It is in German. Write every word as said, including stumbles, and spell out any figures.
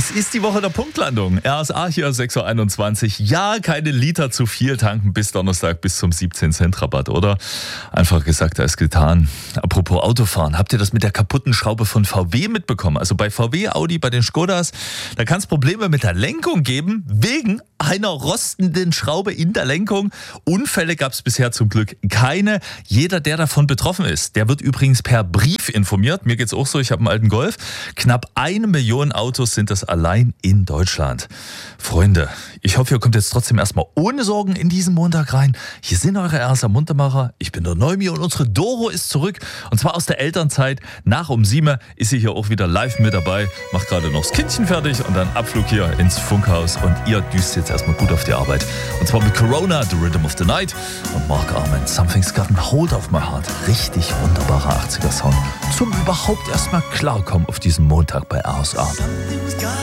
Es ist die Woche der Punktlandung. R S A hier, sechs Uhr einundzwanzig. Ja, keine Liter zu viel tanken bis Donnerstag bis zum siebzehn Cent Rabatt, oder? Einfach gesagt, als getan. Apropos Autofahren, habt ihr das mit der kaputten Schraube von V W mitbekommen? Also bei V W, Audi, bei den Skodas, da kann es Probleme mit der Lenkung geben, wegen einer rostenden Schraube in der Lenkung. Unfälle gab es bisher zum Glück keine. Jeder, der davon betroffen ist, der wird übrigens per Brief informiert. Mir geht's auch so, ich habe einen alten Golf. Knapp eine Million Autos sind das allein in Deutschland. Freunde, ich hoffe, ihr kommt jetzt trotzdem erstmal ohne Sorgen in diesen Montag rein. Hier sind eure R S A Muntermacher. Ich bin der Neumi und unsere Doro ist zurück. Und zwar aus der Elternzeit. Nach um sieben ist sie hier auch wieder live mit dabei. Macht gerade noch das Kindchen fertig und dann Abflug hier ins Funkhaus. Und ihr düst jetzt erstmal gut auf die Arbeit. Und zwar mit Corona, The Rhythm of the Night und Mark Arment, Something's Gotten Hold of My Heart. Richtig wunderbarer achtziger Sound. Zum überhaupt erstmal klarkommen auf diesem Montag bei R S A.